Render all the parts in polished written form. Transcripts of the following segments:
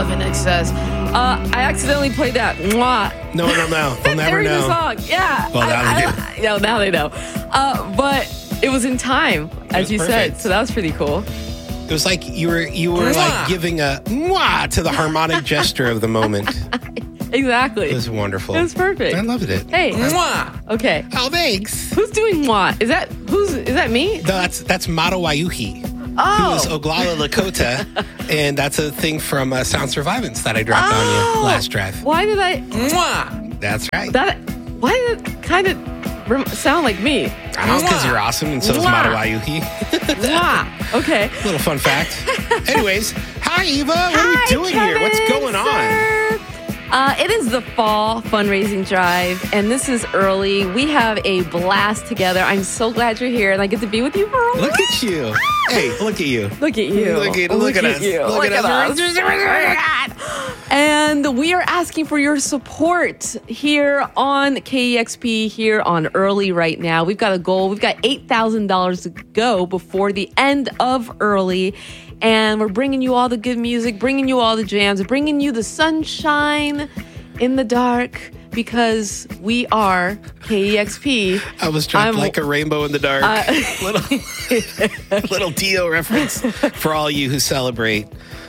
Love in Excess. I accidentally played that. Mwah. No one will know. They'll never During know. the song. Yeah. Well, now they do. Now they know. But it was in time, as you said. So that was pretty cool. It was like you were like giving a mwah to the harmonic gesture of the moment. Exactly. It was wonderful. It was perfect. I loved it. Hey. Mwah. Okay. Oh, thanks. Who's doing mwah? Is that me? That's Matawayuhi. Oh. Who was Oglala Lakota, and that's a thing from Sound Survivance that I dropped on you last drive. Why did I? Mwah. That's right. Why did it kind of sound like me? I don't know, because you're awesome, and so is Matawayuhi. Mwah. Okay. Little fun fact. Anyways, hi, Eva. What are we doing here? What's going on? It is the fall fundraising drive, and this is early. We have a blast together. I'm so glad you're here, and I get to be with you for a while. Look at you. Hey, look at you. Look at you. Look at us. You. Look at us. And we are asking for your support here on KEXP, here on Early right now. We've got a goal. We've got $8,000 to go before the end of Early. And we're bringing you all the good music, bringing you all the jams, bringing you the sunshine in the dark, because we are KEXP. I was dropped like a rainbow in the dark. Little Dio reference for all you who celebrate.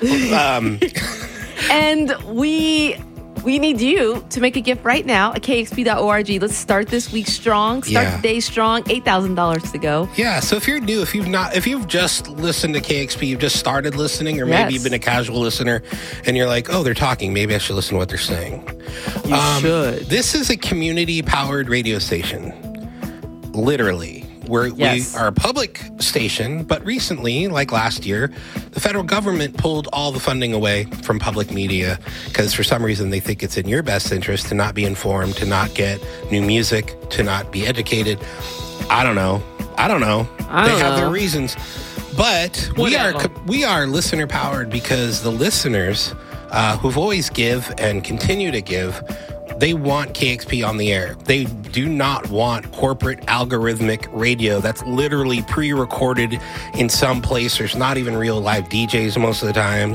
And we need you to make a gift right now at kexp.org. Let's start this week strong. Start the day strong. $8,000 to go. Yeah. So if you're new, if you've just listened to KEXP, you've just started listening, or maybe you've been a casual listener and you're like, oh, they're talking. Maybe I should listen to what they're saying. You should. This is a community-powered radio station. Literally. We are a public station, but recently, like last year, the federal government pulled all the funding away from public media because for some reason they think it's in your best interest to not be informed, to not get new music, to not be educated. I don't know. They have their reasons. But we are listener powered because the listeners who've always give and continue to give, they want KEXP on the air. They do not want corporate algorithmic radio that's literally pre-recorded in some place. There's not even real live DJs most of the times.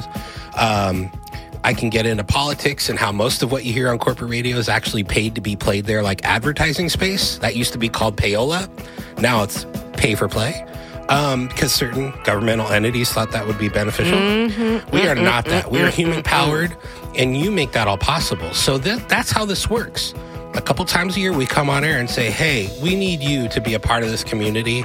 I can get into politics and how most of what you hear on corporate radio is actually paid to be played there, like advertising space. That used to be called payola. Now it's pay for play. Because certain governmental entities thought that would be beneficial. We are not that. We are human-powered, and you make that all possible. So that's how this works. A couple times a year, we come on air and say, hey, we need you to be a part of this community,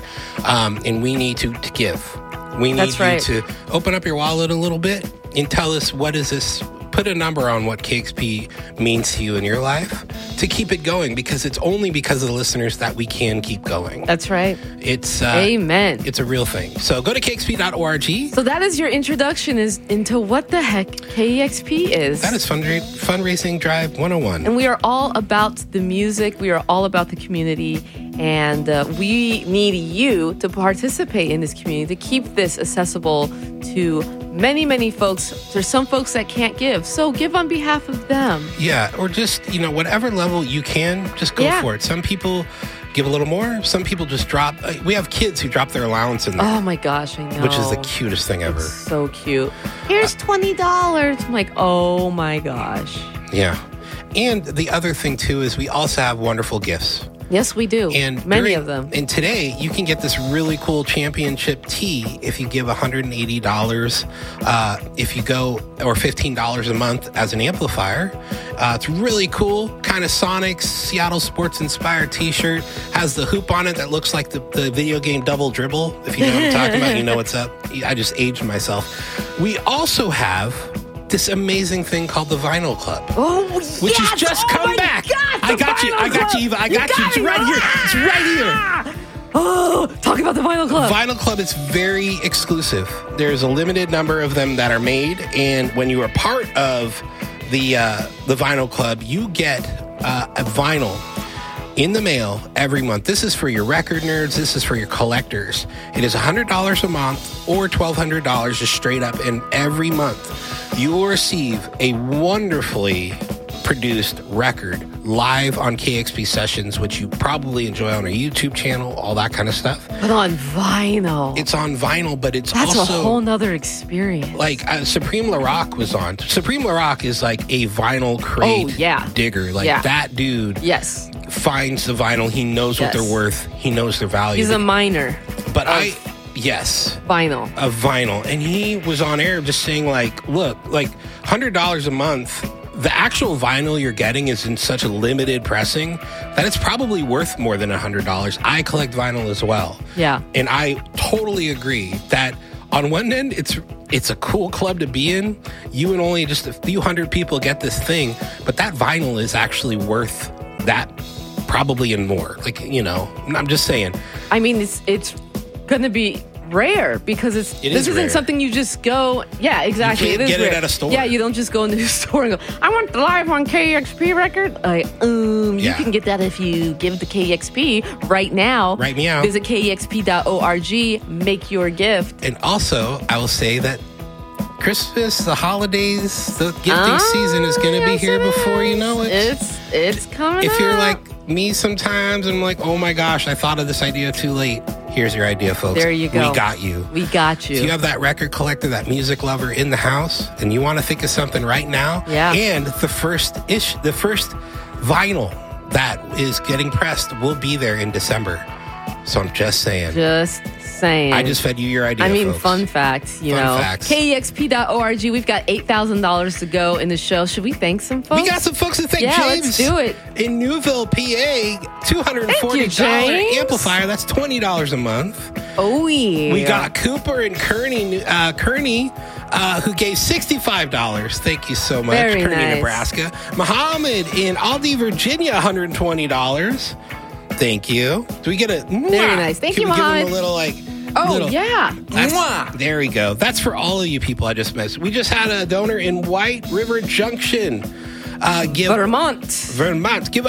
and we need to give. We need you to open up your wallet a little bit and tell us, what is this? Put a number on what KEXP means to you in your life to keep it going, because it's only because of the listeners that we can keep going. That's right. It's Amen. It's a real thing. So go to KEXP.org. So that is your introduction into what the heck KEXP is. That is Fundraising Drive 101. And we are all about the music. We are all about the community. And we need you to participate in this community, to keep this accessible to many, many folks. There's some folks that can't give. So give on behalf of them. Yeah, or just, whatever level you can, just go for it. Some people give a little more. Some people just drop. We have kids who drop their allowance in there. Oh, my gosh, I know. Which is the cutest thing ever. It's so cute. Here's $20. I'm like, oh, my gosh. Yeah. And the other thing, too, is we also have wonderful gifts. Yes, we do. And many of them. And today, you can get this really cool championship tee if you give $180. If you go, or $15 a month as an amplifier. It's really cool, kind of Sonics, Seattle Sports inspired t-shirt. Has the hoop on it that looks like the video game Double Dribble. If you know what I'm talking about, you know what's up. I just aged myself. We also have this amazing thing called the Vinyl Club. Which has just come back. I got you, Eva. I got you. It's right here. It's right here. Oh, talk about the Vinyl Club. Vinyl Club is very exclusive. There's a limited number of them that are made, and when you are part of the Vinyl Club, you get a vinyl in the mail every month. This is for your record nerds. This is for your collectors. It is $100 a month or $1,200 just straight up, and every month you will receive a wonderfully produced record live on KEXP Sessions, which you probably enjoy on our YouTube channel, all that kind of stuff. But on vinyl. It's on vinyl, but it's That's also a whole nother experience. like Supreme LaRock was on. Supreme LaRock is like a vinyl crate digger. Like that dude finds the vinyl. He knows what they're worth. He knows their value. He's a miner. But vinyl. Of vinyl. And he was on air just saying like, look, like $100 a month, the actual vinyl you're getting is in such a limited pressing that it's probably worth more than $100. I collect vinyl as well. Yeah. And I totally agree that on one end, it's a cool club to be in. You and only just a few hundred people get this thing, but that vinyl is actually worth that probably and more. Like, you know, I'm just saying. I mean, it's going to be rare because this isn't rare. Something you just go. Yeah, exactly. You can't get it at a store. Yeah, you don't just go into the store and go, I want the live on KEXP record. You can get that if you give the KEXP right now. Right meow. Visit KEXP.org, make your gift. And also, I will say that Christmas, the holidays, the gifting season is going to be here before you know it. It's coming If you're up. like me sometimes, I'm like, oh my gosh, I thought of this idea too late. Here's your idea, folks. There you go. We got you. We got you. If you have that record collector, that music lover in the house, and you want to think of something right now, and the first vinyl that is getting pressed will be there in December. So I'm just saying. I just fed you your idea, I mean, folks. fun facts, Fun facts. KEXP.org. We've got $8,000 to go in the show. Should we thank some folks? We got some folks to thank. Yeah, James let's do it. In Newville, PA, $240 amplifier. That's $20 a month. Oh, yeah. We got Cooper and Kearney, who gave $65. Thank you so much, Very Kearney, nice. Nebraska. Muhammad in Aldi, Virginia, $120. Thank you. Do we get a Very nice. Thank you, Can we give Muhammad. them a little like... yeah. There we go. That's for all of you people I just missed. We just had a donor in White River Junction. Vermont. Give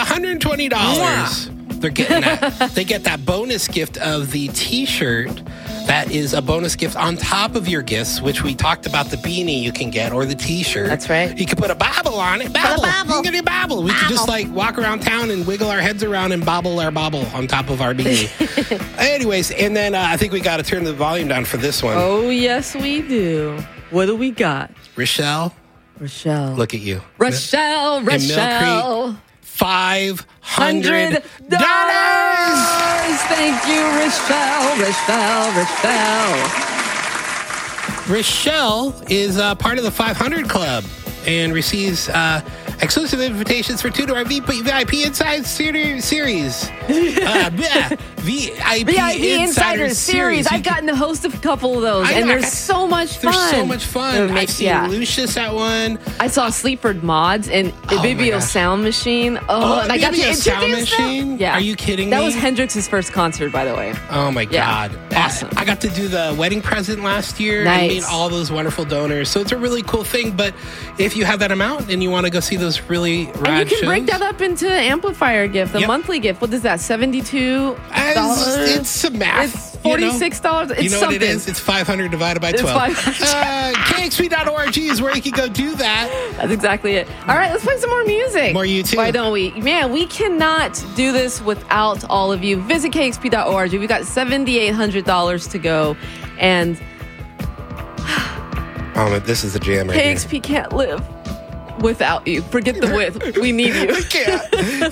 $120. They're getting that. They get that bonus gift of the T-shirt. That is a bonus gift on top of your gifts, which we talked about the beanie you can get or the T-shirt. That's right. You can put a Bible on it. Bible. You can get a Bible. We can just like walk around town and wiggle our heads around and bobble our bobble on top of our beanie. Anyways, and then I think we got to turn the volume down for this one. Oh, yes, we do. What do we got? Rochelle. Look at you. Rochelle. In Mill Creek, $500. Thank you, Rochelle. Rochelle is part of the 500 Club and receives exclusive invitations for 2 to our VIP Inside Series. VIP Insider Series. I've gotten to host a couple of those, and they're so much fun. They're so much fun. I've seen Lucius at one. I saw Sleaford Mods and Ibibio Sound Machine. And I got to introduce Sound Machine? them. Yeah. Are you kidding me? That was Hendrix's first concert, by the way. Oh my God. Awesome. I got to do the wedding present last year and meet all those wonderful donors. So it's a really cool thing. But if you have that amount and you want to go see those really rad and you can shows, break that up into amplifier gift, the monthly gift. What is that? $72? It's some math. It's $46. It's you know something. what it is? It's 500 divided by 12. KEXP.org is where you can go do that. That's exactly it. All right, let's play some more music. More YouTube. Why don't we? Man, we cannot do this without all of you. Visit KEXP.org. We've got $7,800 to go. And this is a jam right KEXP here. can't live without you. Forget the with. We need you. I can't.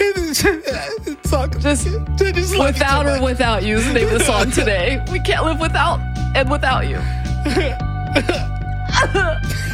Just without or without you is the name of the song today. We can't live without and without you.